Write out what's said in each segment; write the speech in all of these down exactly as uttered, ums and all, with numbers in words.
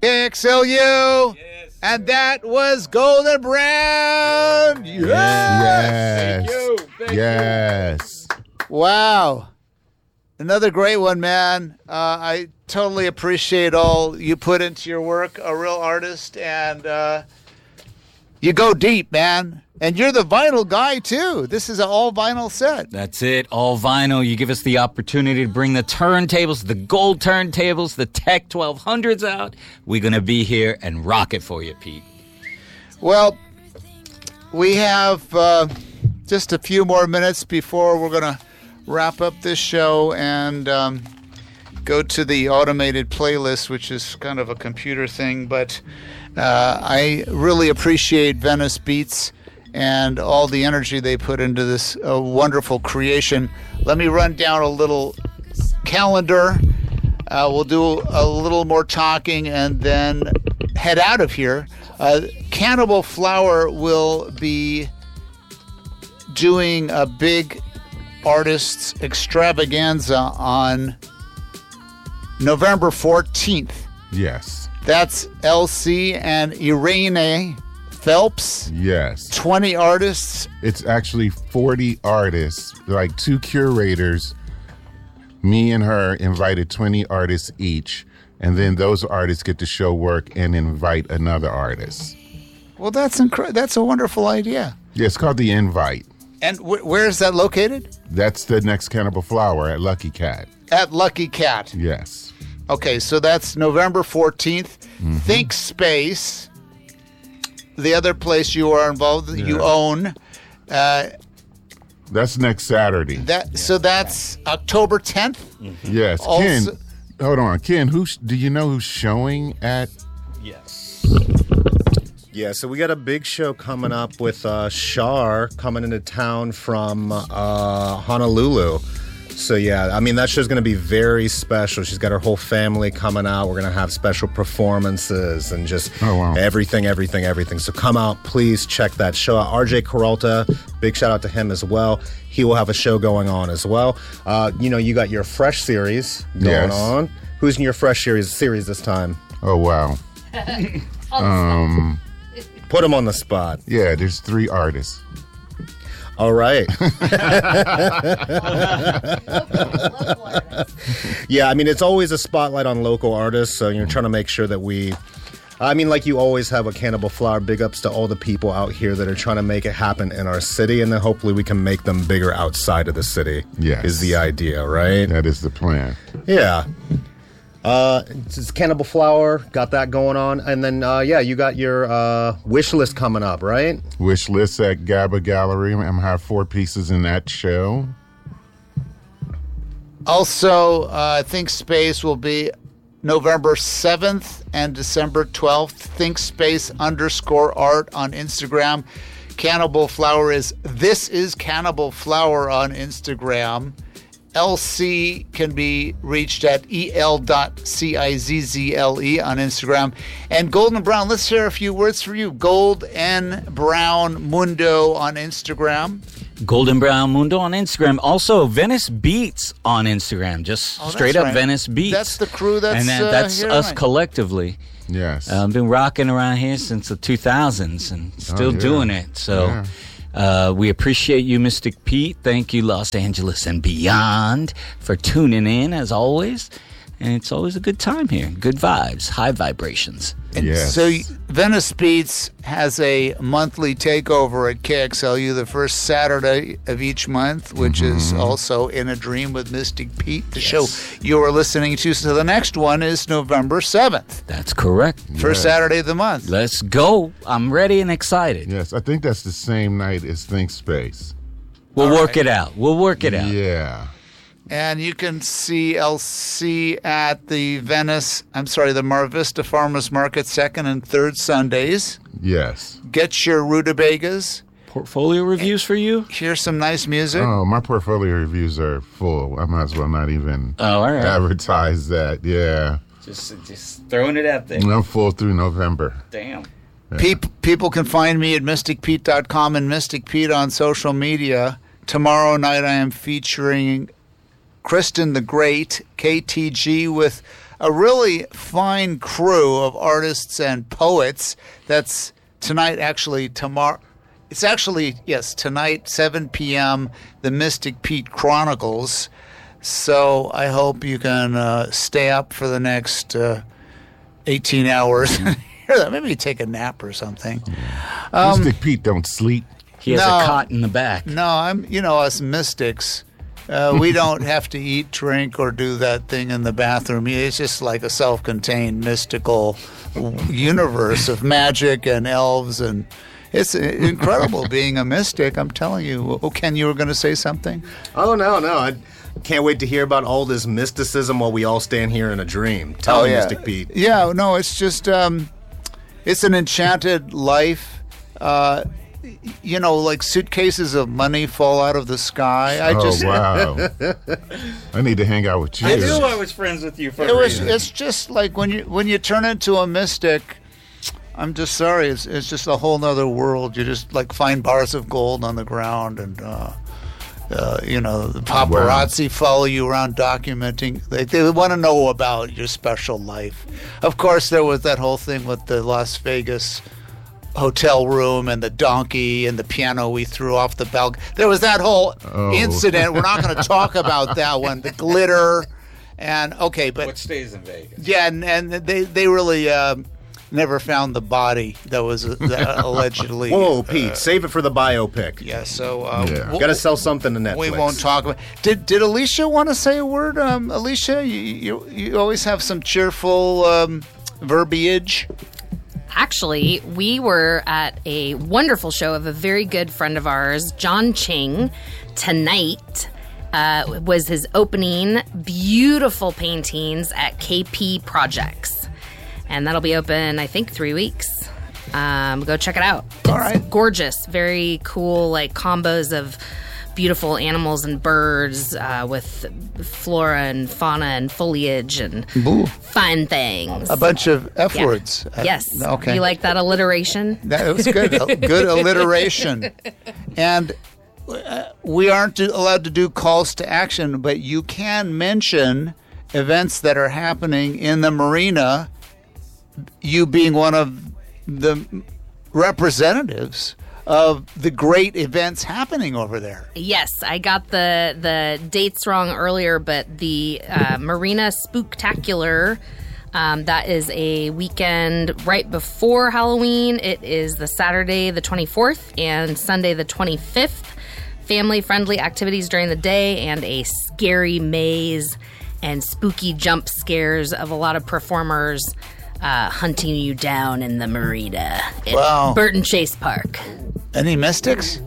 K X L U. Yes. And that was Golden Brown. Yes. Yes. Thank you. Thank yes. you. Wow. Another great one, man. Uh, I totally appreciate all you put into your work. A real artist, and uh, you go deep, man. And you're the vinyl guy, too. This is an all-vinyl set. That's it, all vinyl. You give us the opportunity to bring the turntables, the gold turntables, the Tech twelve hundreds out. We're going to be here and rock it for you, Pete. Well, we have uh, just a few more minutes before we're going to wrap up this show and um, go to the automated playlist, which is kind of a computer thing. But uh, I really appreciate Venice Beats and all the energy they put into this uh, wonderful creation. Let me run down a little calendar. Uh, we'll do a little more talking and then head out of here. Uh, Cannibal Flower will be doing a big artists extravaganza on November fourteenth. Yes. That's L C and Irene Phelps. Yes. twenty artists. It's actually forty artists, like two curators. Me and her invited twenty artists each, and then those artists get to show work and invite another artist. Well, that's incre- That's a wonderful idea. Yeah, it's called The Invite. And wh- where is that located? That's the next Cannibal Flower at Lucky Cat. At Lucky Cat. Yes. Okay, so that's November fourteenth. Mm-hmm. Think Space, the other place you are involved, yeah. you own. Uh, that's next Saturday. That So that's October tenth? Mm-hmm. Yes. Also, Ken, hold on. Ken, who, do you know who's showing at? Yes. Yeah, so we got a big show coming up with uh, Shar coming into town from uh, Honolulu. So, yeah, I mean, that show's going to be very special. She's got her whole family coming out. We're going to have special performances and just oh, wow. everything, everything, everything. So come out, please check that show out. R J Carolta, big shout out to him as well. He will have a show going on as well. Uh, you know, you got your Fresh series going yes. on. Who's in your Fresh series series this time? Oh, wow. um, Put him on the spot. Yeah, there's three artists. All right. Yeah, I mean, it's always a spotlight on local artists, so you're trying to make sure that we... I mean, like you always have a Cannibal Flower, big ups to all the people out here that are trying to make it happen in our city, and then hopefully we can make them bigger outside of the city. Yes. Is the idea, right? That is the plan. Yeah. Uh, it's Cannibal Flower, got that going on. And then, uh, yeah, you got your uh, wish list coming up, right? Wish list at Gabba Gallery. I'm going to have four pieces in that show. Also, uh, I think Space will be November seventh and December twelfth. Think Space underscore art on Instagram. Cannibal Flower is This is Cannibal Flower on Instagram. L C can be reached at E L dot C I Z Z L E on Instagram. And Golden Brown, let's share a few words for you. Gold N Brown Mundo on Instagram. Golden Brown Mundo on Instagram. Also, Venice Beats on Instagram. Just oh, straight up right. Venice Beats. That's the crew that's And that, uh, that's here us tonight. collectively. Yes. I've uh, been rocking around here since the two thousands and still oh, yeah. doing it. So yeah. uh, we appreciate you, Mystic Pete. Thank you, Los Angeles and beyond, for tuning in, as always. And it's always a good time here. Good vibes, high vibrations. And yes. so Venice Beats has a monthly takeover at K X L U the first Saturday of each month, which mm-hmm. is also In a Dream with Mystic Pete, the yes. show you are listening to. So the next one is November seventh. That's correct. First yes. Saturday of the month. Let's go. I'm ready and excited. Yes, I think that's the same night as Think Space. We'll All work right. it out. We'll work it out. Yeah. And you can see L C at the Venice, I'm sorry, the Mar Vista Farmers Market second and third Sundays. Yes. Get your rutabagas. Portfolio reviews for you? Hear some nice music. Oh, my portfolio reviews are full. I might as well not even oh, all right. advertise that. Yeah. Just just throwing it out there. I'm full through November. Damn. Yeah. People, people can find me at mystic pete dot com and Mystic Pete on social media. Tomorrow night I am featuring Kristen the Great, K T G, with a really fine crew of artists and poets. That's tonight, actually, tomorrow. It's actually, yes, tonight, seven p.m., the Mystic Pete Chronicles. So I hope you can uh, stay up for the next uh, eighteen hours. Maybe take a nap or something. Um, Mystic Pete don't sleep. He has No. a cot in the back. No, I'm. You know, us mystics, uh, we don't have to eat, drink, or do that thing in the bathroom. It's just like a self-contained mystical universe of magic and elves, and it's incredible being a mystic. I'm telling you. Oh, Ken, you were going to say something? Oh, no, no. I can't wait to hear about all this mysticism while we all stand here in a dream. Tell Oh, me, yeah. Mystic Pete. Yeah. No, it's just. Um, it's an enchanted life. Uh, you know, like suitcases of money fall out of the sky. I oh just. wow! I need to hang out with you. I knew I was friends with you for It a was. reason. It's just like when you when you turn into a mystic. I'm just sorry. It's it's just a whole nother world. You just like find bars of gold on the ground, and uh, uh, you know the paparazzi follow you around documenting. They they want to know about your special life. Of course, there was that whole thing with the Las Vegas hotel room and the donkey and the piano we threw off the balcony. There was that whole Oh. incident. We're not going to talk about that one. The glitter, and okay, but What stays in Vegas? yeah, and, and they they really um, never found the body that was uh, that allegedly. Whoa, Pete, save it for the biopic. Yeah, so uh, Yeah. we'll- Got to sell something to Netflix. we won't talk about. Did Did Alicia want to say a word? Um, Alicia, you, you you always have some cheerful um, verbiage. Actually, we were at a wonderful show of a very good friend of ours, John Ching, tonight. Uh, was his opening. Beautiful paintings at K P Projects. And that'll be open, I think, three weeks. Um, go check it out. All right. Gorgeous. Very cool, like, combos of beautiful animals and birds uh, with flora and fauna and foliage and fun things. A bunch of F Yeah. words. Uh, Yes. Okay. You like that alliteration? That was good. Good alliteration. And uh, we aren't do- allowed to do calls to action, but you can mention events that are happening in the marina, you being one of the representatives of the great events happening over there. Yes, I got the the dates wrong earlier, but the uh, Marina Spooktacular, um, that is a weekend right before Halloween. It is the Saturday the twenty-fourth and Sunday the twenty-fifth. Family-friendly activities during the day and a scary maze and spooky jump scares of a lot of performers uh, hunting you down in the marina at Wow. Burton Chase Park. Any mystics?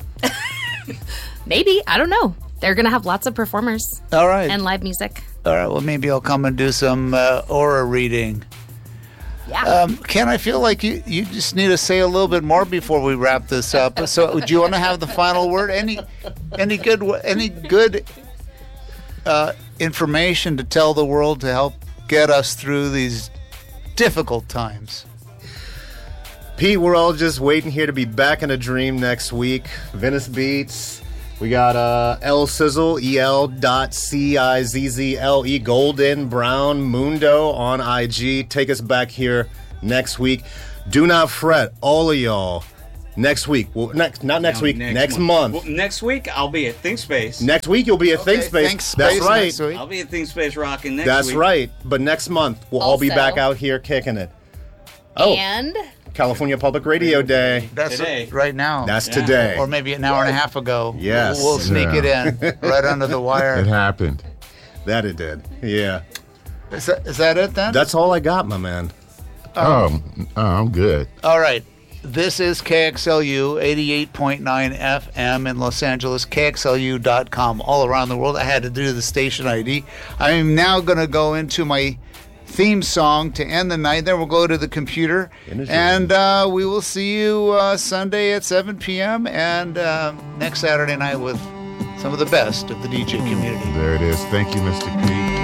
Maybe. I don't know. They're going to have lots of performers All right. and live music. All right. Well, maybe I'll come and do some uh, aura reading. Yeah. Um, Ken, I feel like you, you just need to say a little bit more before we wrap this up. So, do you want to have the final word? Any, any good, any good uh, information to tell the world to help get us through these difficult times? Pete, we're all just waiting here to be back in a dream next week. Venice Beats. We got uh, El Sizzle, E L dot C I Z Z L E, Golden Brown Mundo on I G. Take us back here next week. Do not fret, all of y'all. Next week, well, next not next No, week, next, month. Well, next week, I'll be at Think Space. Next week you'll be at Okay, Think Space. Think Space That's right. next week. I'll be at Think Space rocking next That's week. right. But next month we'll all be Also- back out here kicking it. Oh, And California Public Radio Day. That's Today. right now. That's Yeah. today. Or maybe an hour and a half ago. Yes. We'll, we'll sneak Yeah. it in right under the It wire. happened. That it did. Yeah. Is that, is that it then? That's all I got, my man. Oh, oh, I'm good. All right. This is K X L U eighty-eight point nine F M in Los Angeles, K X L U dot com, all around the world. I had to do the station I D. I'm now going to go into my theme song to end the night. Then we'll go to the computer. And uh, we will see you uh, Sunday at seven p.m. and uh, next Saturday night with some of the best of the D J community. There it is. Thank you, Mister P.